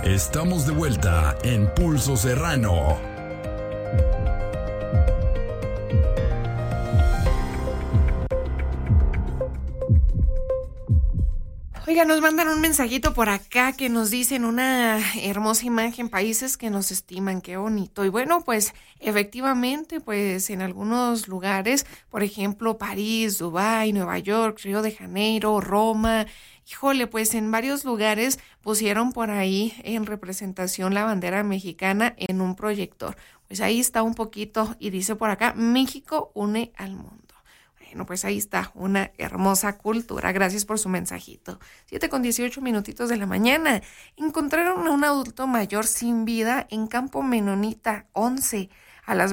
Estamos de vuelta en Pulso Serrano. Oiga, nos mandan un mensajito por acá que nos dicen una hermosa imagen, países que nos estiman, qué bonito. Y bueno, pues efectivamente, pues en algunos lugares, por ejemplo, París, Dubái, Nueva York, Río de Janeiro, Roma, híjole, pues en varios lugares pusieron por ahí en representación la bandera mexicana en un proyector. Pues ahí está un poquito y dice por acá, México une al mundo. Bueno, pues ahí está, una hermosa cultura. Gracias por su mensajito. 7:18 de la mañana. Encontraron a un adulto mayor sin vida en Campo Menonita 11 a las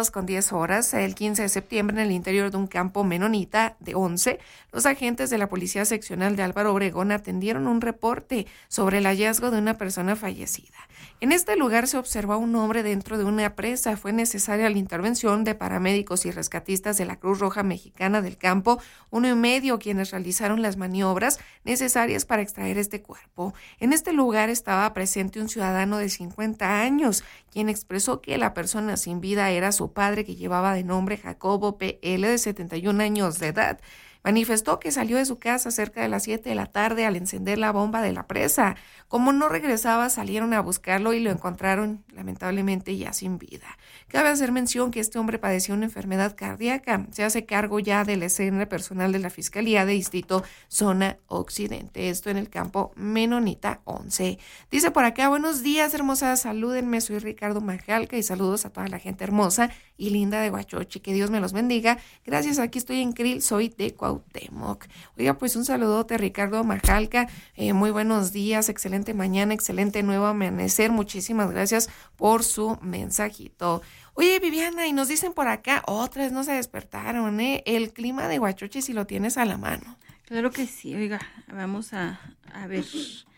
22:10 el 15 de septiembre en el interior de un campo menonita de 11. Los agentes de la Policía Seccional de Álvaro Obregón atendieron un reporte sobre el hallazgo de una persona fallecida. En este lugar se observó a un hombre dentro de una presa. Fue necesaria la intervención de paramédicos y rescatistas de la Cruz Roja Mexicana del Campo 1 y medio, quienes realizaron las maniobras necesarias para extraer este cuerpo. En este lugar estaba presente un ciudadano de 50 años, quien expresó que la persona sin vida era su padre, que llevaba de nombre Jacobo P.L., de 71 años de edad. Manifestó que salió de su casa cerca de las 7 de la tarde al encender la bomba de la presa. Como no regresaba, salieron a buscarlo y lo encontraron lamentablemente ya sin vida. Cabe hacer mención que este hombre padecía una enfermedad cardíaca. Se hace cargo ya de la escena personal de la Fiscalía de Distrito Zona Occidente. Esto en el campo Menonita 11. Dice por acá, buenos días, hermosas, salúdenme, soy Ricardo Majalca y saludos a toda la gente hermosa y linda de Huachochi. Que Dios me los bendiga. Gracias, aquí estoy en Krill, soy de Cuauhtémoc. Oiga, pues un saludote, Ricardo Majalca. Muy buenos días, excelente mañana, excelente nuevo amanecer. Muchísimas gracias por su mensajito. Oye, Viviana, y nos dicen por acá, otras no se despertaron, el clima de Huachochi, si lo tienes a la mano. Claro que sí, oiga, vamos a ver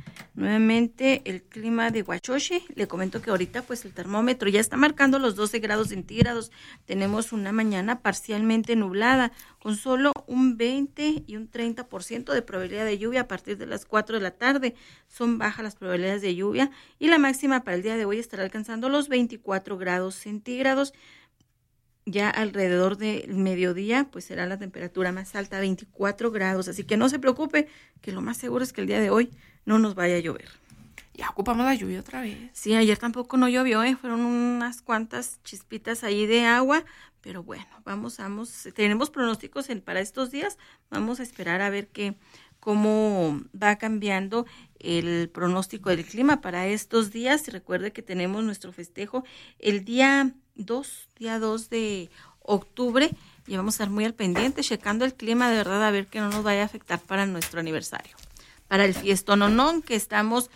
nuevamente el clima de Huachochi. Le comento que ahorita pues el termómetro ya está marcando los 12 grados centígrados. Tenemos una mañana parcialmente nublada, con solo un 20 y un 30% de probabilidad de lluvia a partir de las 4 de la tarde. Son bajas las probabilidades de lluvia y la máxima para el día de hoy estará alcanzando los 24 grados centígrados. Ya alrededor del mediodía, pues será la temperatura más alta, 24 grados. Así que no se preocupe, que lo más seguro es que el día de hoy no nos vaya a llover. Ya ocupamos la lluvia otra vez. Sí, ayer tampoco no llovió, fueron unas cuantas chispitas ahí de agua, pero bueno, vamos, tenemos pronósticos para estos días. Vamos a esperar a ver cómo va cambiando el pronóstico del clima para estos días. Y recuerde que tenemos nuestro festejo el día 2 de octubre y vamos a estar muy al pendiente, checando el clima de verdad, a ver que no nos vaya a afectar para nuestro aniversario, para el fiestononón que estamos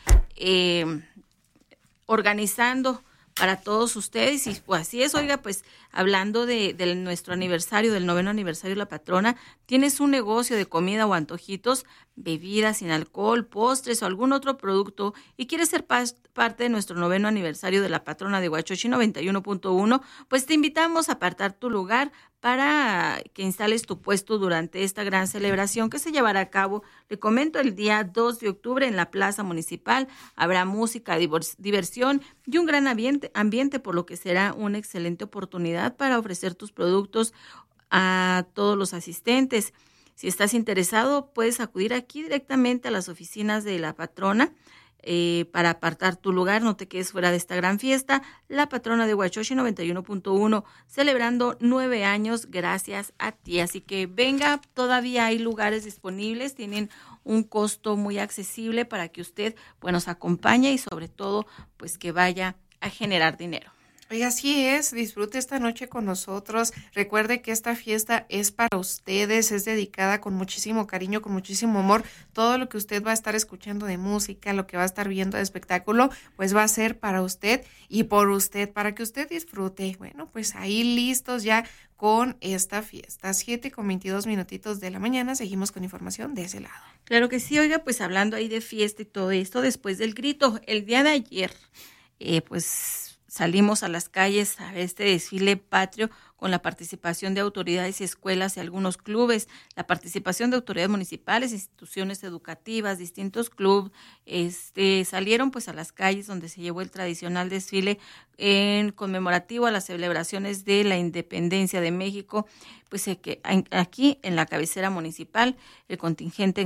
organizando para todos ustedes. Y pues así es, oiga, pues hablando de nuestro aniversario, del 9º aniversario de la patrona, tienes un negocio de comida o antojitos, bebidas sin alcohol, postres o algún otro producto y quieres ser parte de nuestro 9º aniversario de la patrona de Huachochi 91.1, pues te invitamos a apartar tu lugar para que instales tu puesto durante esta gran celebración que se llevará a cabo, le comento, el día 2 de octubre en la Plaza Municipal. Habrá música, diversión y un gran ambiente, por lo que será una excelente oportunidad para ofrecer tus productos a todos los asistentes. Si estás interesado, puedes acudir aquí directamente a las oficinas de la patrona para apartar tu lugar. No te quedes fuera de esta gran fiesta. La patrona de Huachochi 91.1, celebrando 9 años gracias a ti. Así que venga, todavía hay lugares disponibles, tienen un costo muy accesible para que usted nos acompañe y sobre todo pues que vaya a generar dinero. Oiga, así es, disfrute esta noche con nosotros. Recuerde que esta fiesta es para ustedes, es dedicada con muchísimo cariño, con muchísimo amor. Todo lo que usted va a estar escuchando de música, lo que va a estar viendo de espectáculo, pues va a ser para usted y por usted, para que usted disfrute. Bueno, pues ahí listos ya con esta fiesta. 7:22 de la mañana, seguimos con información de ese lado. Claro que sí, oiga, pues hablando ahí de fiesta y todo esto, después del grito, el día de ayer, pues salimos a las calles a este desfile patrio con la participación de autoridades y escuelas y algunos clubes, la participación de autoridades municipales, instituciones educativas, distintos clubes, salieron pues a las calles donde se llevó el tradicional desfile en conmemorativo a las celebraciones de la independencia de México, pues aquí en la cabecera municipal, el contingente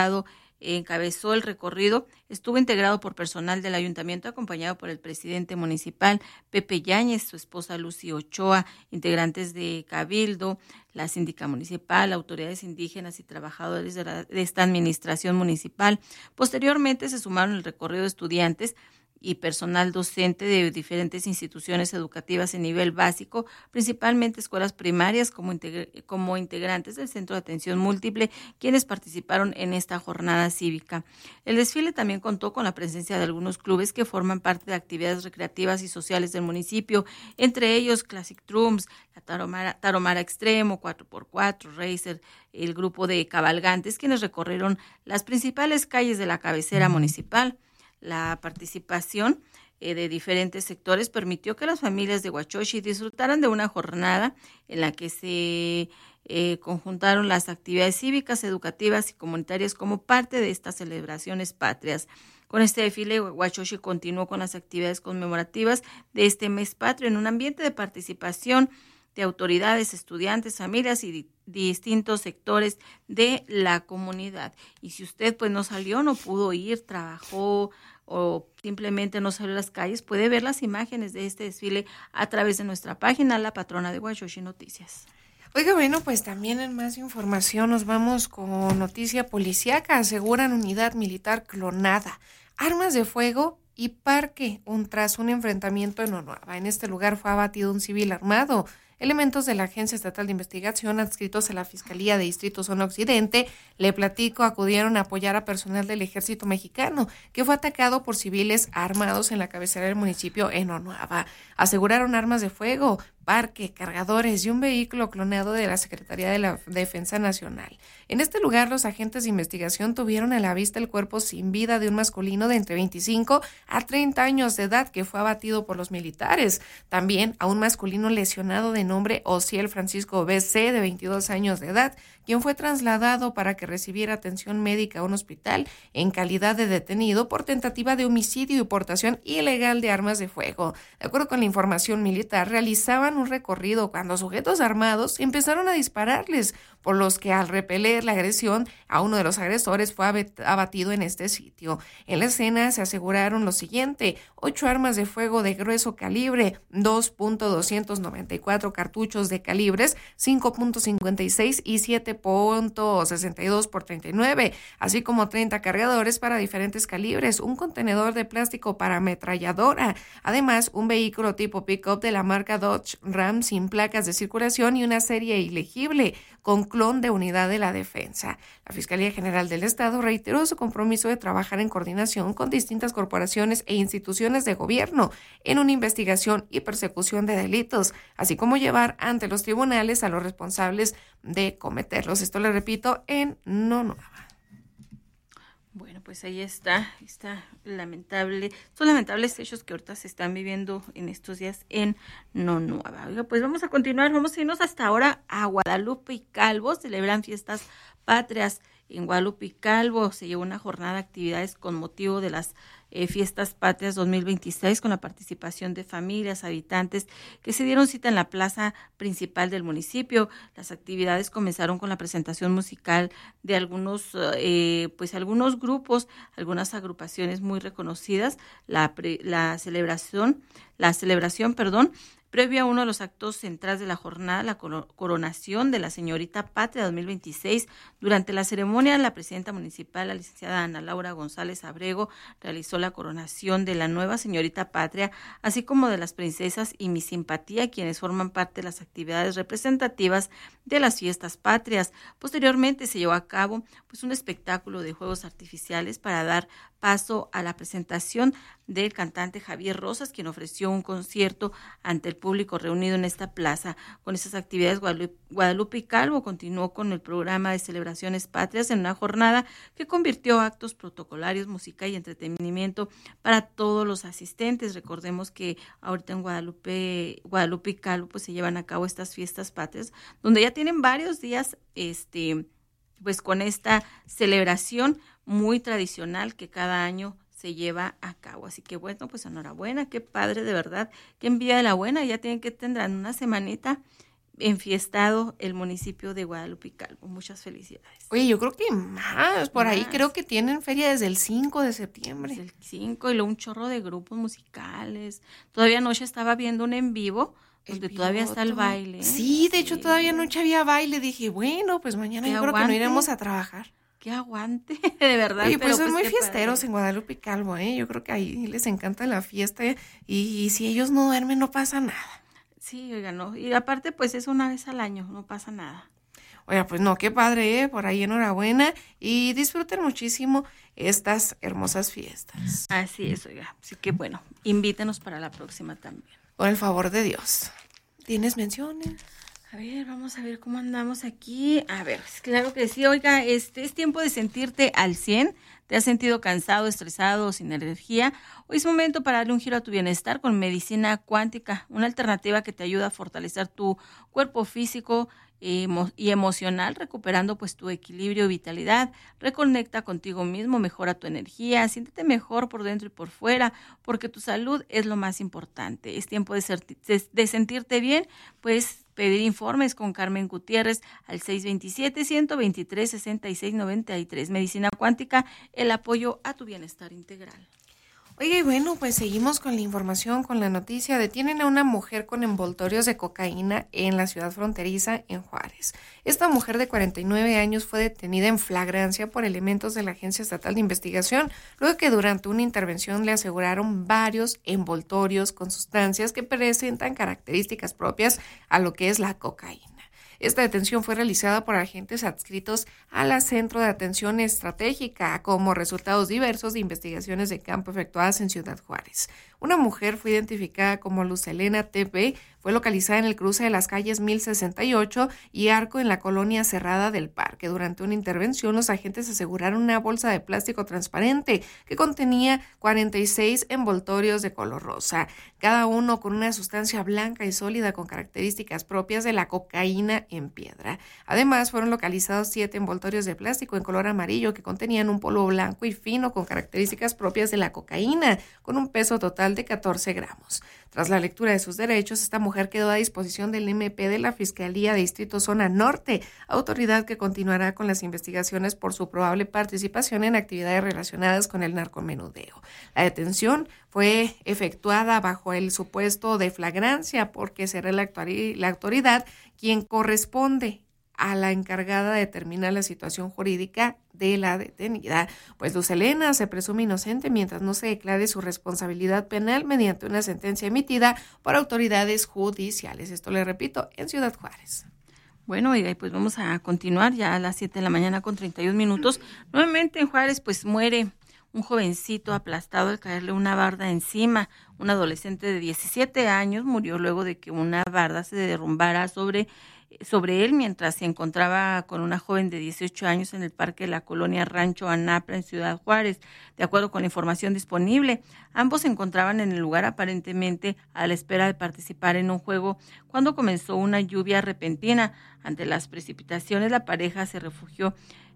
encabezó el recorrido, estuvo integrado por personal del ayuntamiento acompañado por el presidente municipal Pepe Yáñez, su esposa Lucy Ochoa, integrantes de Cabildo, la síndica municipal, autoridades indígenas y trabajadores de esta administración municipal. Posteriormente se sumaron al recorrido estudiantes y personal docente de diferentes instituciones educativas en nivel básico, principalmente escuelas primarias como integrantes del Centro de Atención Múltiple, quienes participaron en esta jornada cívica. El desfile también contó con la presencia de algunos clubes que forman parte de actividades recreativas y sociales del municipio, entre ellos Classic Trumps, la Taromara Extremo, 4x4, Racer, el grupo de cabalgantes, quienes recorrieron las principales calles de la cabecera municipal. La participación de diferentes sectores permitió que las familias de Huachochi disfrutaran de una jornada en la que se conjuntaron las actividades cívicas, educativas y comunitarias como parte de estas celebraciones patrias. Con este desfile, Huachochi continuó con las actividades conmemorativas de este mes patrio en un ambiente de participación de autoridades, estudiantes, familias y distintos sectores de la comunidad. Y si usted pues no salió, no pudo ir, trabajó o simplemente no salió a las calles, puede ver las imágenes de este desfile a través de nuestra página, La Patrona de Huachochi Noticias. Oiga, bueno, pues también en más información nos vamos con noticia policíaca. Aseguran unidad militar clonada, armas de fuego y parque tras un enfrentamiento en Onuaba. En este lugar fue abatido un civil armado. Elementos de la Agencia Estatal de Investigación adscritos a la Fiscalía de Distrito Zona Occidente, le platico, acudieron a apoyar a personal del Ejército Mexicano que fue atacado por civiles armados en la cabecera del municipio en Onuaba. Aseguraron armas de fuego, parque, cargadores y un vehículo clonado de la Secretaría de la Defensa Nacional. En este lugar, los agentes de investigación tuvieron a la vista el cuerpo sin vida de un masculino de entre 25 a 30 años de edad que fue abatido por los militares. También a un masculino lesionado de nombre Osiel Francisco B.C., de 22 años de edad, quien fue trasladado para que recibiera atención médica a un hospital en calidad de detenido por tentativa de homicidio y portación ilegal de armas de fuego. De acuerdo con la información militar, realizaban un recorrido cuando sujetos armados empezaron a dispararles, por los que al repeler la agresión a uno de los agresores fue abatido en este sitio. En la escena se aseguraron lo siguiente: 8 armas de fuego de grueso calibre, 2.294 cartuchos de calibres 5.56 y 7.62 por 39, así como 30 cargadores para diferentes calibres, un contenedor de plástico para ametralladora, además un vehículo tipo pick-up de la marca Dodge Ram sin placas de circulación y una serie ilegible con clon de unidad de la defensa. La Fiscalía General del Estado reiteró su compromiso de trabajar en coordinación con distintas corporaciones e instituciones de gobierno en una investigación y persecución de delitos, así como llevar ante los tribunales a los responsables de cometerlos. Esto le repito, en Onuaba. Bueno, pues ahí está son lamentables hechos que ahorita se están viviendo en estos días en Onuaba. Oiga, pues vamos a continuar, vamos a irnos hasta ahora a Guadalupe y Calvo. Celebran fiestas patrias en Guadalupe y Calvo. Se llevó una jornada de actividades con motivo de las Fiestas Patrias 2026 con la participación de familias, habitantes que se dieron cita en la plaza principal del municipio. Las actividades comenzaron con la presentación musical de algunos grupos, algunas agrupaciones muy reconocidas. La celebración, previo a uno de los actos centrales de la jornada, la coronación de la señorita Patria 2026. Durante la ceremonia, la presidenta municipal, la licenciada Ana Laura González Abrego, realizó la coronación de la nueva señorita Patria, así como de las princesas y Mi Simpatía, quienes forman parte de las actividades representativas de las fiestas patrias. Posteriormente se llevó a cabo un espectáculo de juegos artificiales para dar paso a la presentación del cantante Javier Rosas, quien ofreció un concierto ante el público reunido en esta plaza. Con estas actividades, Guadalupe Calvo continuó con el programa de celebraciones patrias en una jornada que convirtió actos protocolarios, música y entretenimiento para todos los asistentes. Recordemos que ahorita en Guadalupe Calvo pues se llevan a cabo estas fiestas patrias, donde ya tienen varios días pues con esta celebración muy tradicional que cada año se lleva a cabo. Así que bueno, pues enhorabuena, qué padre, de verdad, qué envidia de la buena. Ya tendrán una semanita enfiestado el municipio de Guadalupe Calvo. Muchas felicidades. Oye, yo creo que más, ahí creo que tienen feria desde el 5 de septiembre. Desde el 5 y luego un chorro de grupos musicales. Todavía anoche estaba viendo un en vivo donde todavía está el baile. Sí, de hecho todavía anoche había baile. Dije, bueno, pues mañana yo creo que no iremos a trabajar. ¡Qué aguante! De verdad. Oye, pues son muy fiesteros en Guadalupe Calvo, ¿eh? Yo creo que ahí les encanta la fiesta y si ellos no duermen no pasa nada. Sí, oiga, no. Y aparte, pues es una vez al año, no pasa nada. Oiga, pues no, qué padre, ¿eh? Por ahí enhorabuena y disfruten muchísimo estas hermosas fiestas. Así es, oiga. Así que bueno, invítenos para la próxima también. Por el favor de Dios. ¿Tienes menciones? A ver, vamos a ver cómo andamos aquí. A ver, claro que sí. Oiga, es tiempo de sentirte al 100. ¿Te has sentido cansado, estresado o sin energía? Hoy es momento para darle un giro a tu bienestar con medicina cuántica, una alternativa que te ayuda a fortalecer tu cuerpo físico y emocional, recuperando pues tu equilibrio y vitalidad. Reconecta contigo mismo, mejora tu energía, siéntete mejor por dentro y por fuera, porque tu salud es lo más importante. Es tiempo de sentirte bien, pues pedir informes con Carmen Gutiérrez al 627-123-6693. Medicina cuántica, el apoyo a tu bienestar integral. Oiga, y bueno, pues seguimos con la información, con la noticia. Detienen a una mujer con envoltorios de cocaína en la ciudad fronteriza en Juárez. Esta mujer de 49 años fue detenida en flagrancia por elementos de la Agencia Estatal de Investigación, luego que durante una intervención le aseguraron varios envoltorios con sustancias que presentan características propias a lo que es la cocaína. Esta detención fue realizada por agentes adscritos a la Centro de Atención Estratégica como resultados diversos de investigaciones de campo efectuadas en Ciudad Juárez. Una mujer fue identificada como Luz Helena T.P., fue localizada en el cruce de las calles 1068 y Arco en la colonia Cerrada del Parque. Durante una intervención, los agentes aseguraron una bolsa de plástico transparente que contenía 46 envoltorios de color rosa, cada uno con una sustancia blanca y sólida con características propias de la cocaína en piedra. Además, fueron localizados 7 envoltorios de plástico en color amarillo que contenían un polvo blanco y fino con características propias de la cocaína, con un peso total de 14 gramos. Tras la lectura de sus derechos, esta mujer quedó a disposición del MP de la Fiscalía de Distrito Zona Norte, autoridad que continuará con las investigaciones por su probable participación en actividades relacionadas con el narcomenudeo. La detención fue efectuada bajo el supuesto de flagrancia porque será la autoridad quien corresponde a la encargada de determinar la situación jurídica de la detenida. Pues Luz Helena se presume inocente mientras no se declare su responsabilidad penal mediante una sentencia emitida por autoridades judiciales. Esto le repito, en Ciudad Juárez. Bueno, y pues vamos a continuar ya a las 7 de la mañana con 31 minutos. Nuevamente en Juárez pues muere un jovencito aplastado al caerle una barda encima. Un adolescente de 17 años murió luego de que una barda se derrumbara sobre él mientras se encontraba con una joven de 18 años en el parque de la colonia Rancho Anapra en Ciudad Juárez. De acuerdo con la información disponible, ambos se encontraban en el lugar aparentemente a la espera de participar en un juego cuando comenzó una lluvia repentina. Ante las precipitaciones, la pareja se refugió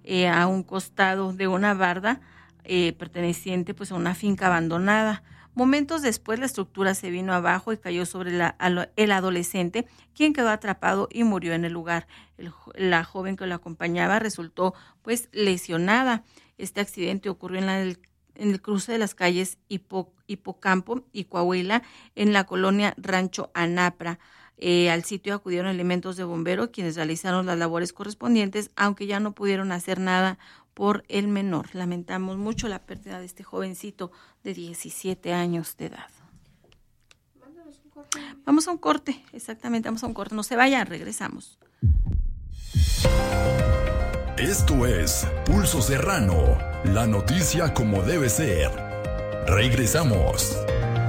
a un costado de una barda perteneciente pues a una finca abandonada. Momentos después, la estructura se vino abajo y cayó sobre el adolescente, quien quedó atrapado y murió en el lugar. La joven que lo acompañaba resultó pues lesionada. Este accidente ocurrió en el cruce de las calles Hipocampo y Coahuila, en la colonia Rancho Anapra. Al sitio acudieron elementos de bomberos, quienes realizaron las labores correspondientes, aunque ya no pudieron hacer nada por el menor. Lamentamos mucho la pérdida de este jovencito de 17 años de edad. Vamos a un corte, exactamente, vamos a un corte. No se vaya, regresamos. Esto es Pulso Serrano, La noticia como debe ser. Regresamos.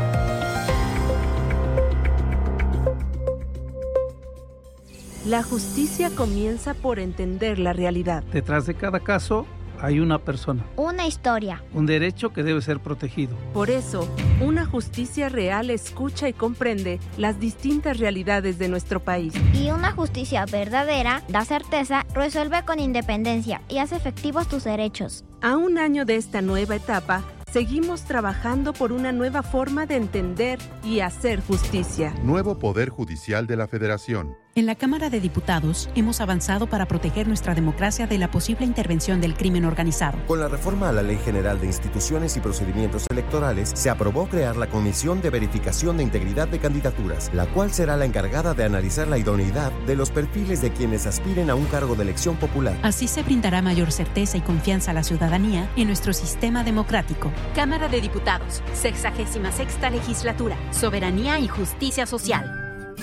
La justicia comienza por entender la realidad. Detrás de cada caso hay una persona. Una historia. Un derecho que debe ser protegido. Por eso, una justicia real escucha y comprende las distintas realidades de nuestro país. Y una justicia verdadera da certeza, resuelve con independencia y hace efectivos tus derechos. A un año de esta nueva etapa, seguimos trabajando por una nueva forma de entender y hacer justicia. Nuevo Poder Judicial de la Federación. En la Cámara de Diputados hemos avanzado para proteger nuestra democracia de la posible intervención del crimen organizado. Con la reforma a la Ley General de Instituciones y Procedimientos Electorales, se aprobó crear la Comisión de Verificación de Integridad de Candidaturas, la cual será la encargada de analizar la idoneidad de los perfiles de quienes aspiren a un cargo de elección popular. Así se brindará mayor certeza y confianza a la ciudadanía en nuestro sistema democrático. Cámara de Diputados, 66ª Legislatura, Soberanía y Justicia Social.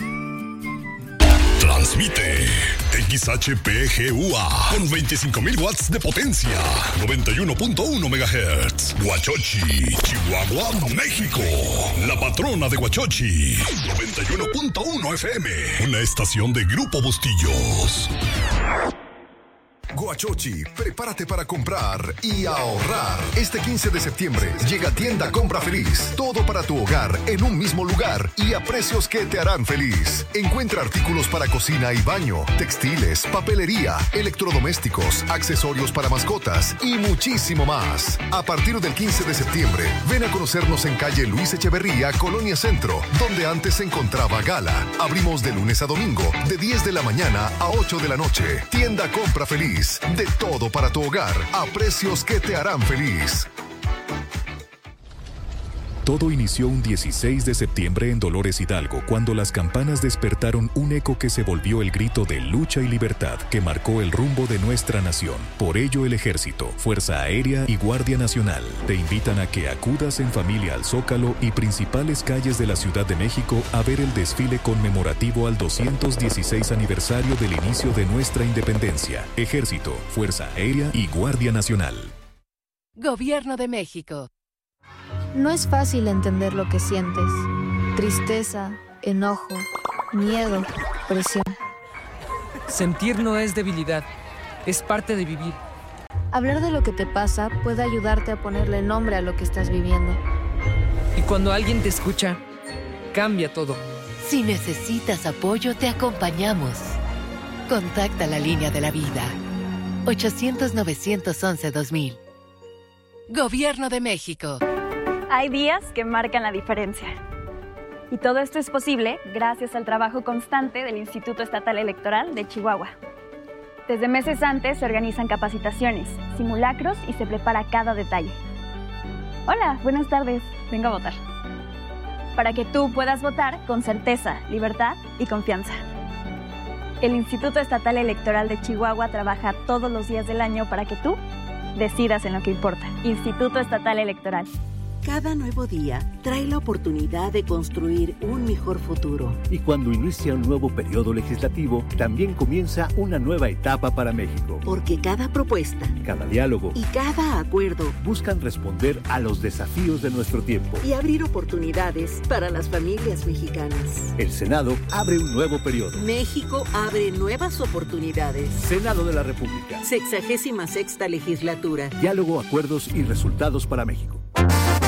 Transmite XHPGUA con 25,000 watts de potencia, 91.1 MHz. Huachochi, Chihuahua, México. La patrona de Huachochi, 91.1 FM. Una estación de Grupo Bustillos. Huachochi, prepárate para comprar y ahorrar. Este 15 de septiembre llega Tienda Compra Feliz. Todo para tu hogar en un mismo lugar y a precios que te harán feliz. Encuentra artículos para cocina y baño, textiles, papelería, electrodomésticos, accesorios para mascotas y muchísimo más. A partir del 15 de septiembre, ven a conocernos en calle Luis Echeverría, Colonia Centro, donde antes se encontraba Gala. Abrimos de lunes a domingo, de 10 de la mañana a 8 de la noche. Tienda Compra Feliz. De todo para tu hogar, a precios que te harán feliz. Todo inició un 16 de septiembre en Dolores Hidalgo, cuando las campanas despertaron un eco que se volvió el grito de lucha y libertad que marcó el rumbo de nuestra nación. Por ello, el Ejército, Fuerza Aérea y Guardia Nacional te invitan a que acudas en familia al Zócalo y principales calles de la Ciudad de México a ver el desfile conmemorativo al 216 aniversario del inicio de nuestra independencia. Ejército, Fuerza Aérea y Guardia Nacional. Gobierno de México. No es fácil entender lo que sientes. Tristeza, enojo, miedo, presión. Sentir no es debilidad, es parte de vivir. Hablar de lo que te pasa puede ayudarte a ponerle nombre a lo que estás viviendo. Y cuando alguien te escucha, cambia todo. Si necesitas apoyo, te acompañamos. Contacta la línea de la vida. 800-911-2000. Gobierno de México. Hay días que marcan la diferencia. Y todo esto es posible gracias al trabajo constante del Instituto Estatal Electoral de Chihuahua. Desde meses antes se organizan capacitaciones, simulacros y se prepara cada detalle. Hola, buenas tardes, vengo a votar. Para que tú puedas votar con certeza, libertad y confianza. El Instituto Estatal Electoral de Chihuahua trabaja todos los días del año para que tú decidas en lo que importa. Instituto Estatal Electoral. Cada nuevo día trae la oportunidad de construir un mejor futuro. Y cuando inicia un nuevo periodo legislativo, también comienza una nueva etapa para México. Porque cada propuesta, cada diálogo y cada acuerdo buscan responder a los desafíos de nuestro tiempo y abrir oportunidades para las familias mexicanas. El Senado abre un nuevo periodo. México abre nuevas oportunidades. Senado de la República. 66ª Legislatura. Diálogo, acuerdos y resultados para México.